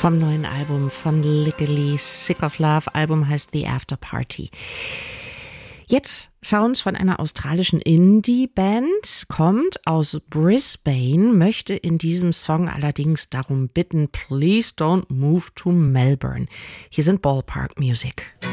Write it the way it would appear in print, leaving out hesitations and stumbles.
Vom neuen Album von Legally Sick of Love. Album heißt The After Party. Jetzt Sounds von einer australischen Indie-Band, kommt aus Brisbane, möchte in diesem Song allerdings darum bitten, please don't move to Melbourne. Hier sind Ballpark Music.